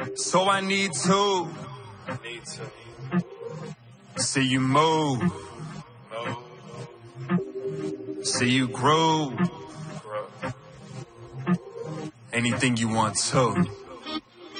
So I need to see you move, see you groove, anything you want to.